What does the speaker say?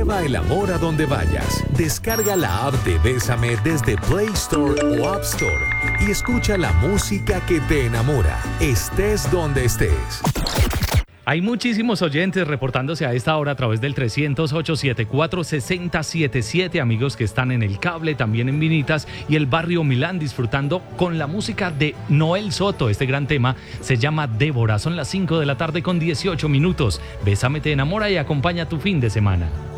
Lleva el amor a donde vayas. Descarga la app de Bésame desde Play Store o App Store y escucha la música que te enamora, estés donde estés. Hay muchísimos oyentes reportándose a esta hora a través del 300-874-6077, amigos que están en el cable, también en Vinitas y el barrio Milán, disfrutando con la música de Noel Soto. Este gran tema se llama Débora. Son las 5 de la tarde con 18 minutos. Bésame te enamora y acompaña tu fin de semana.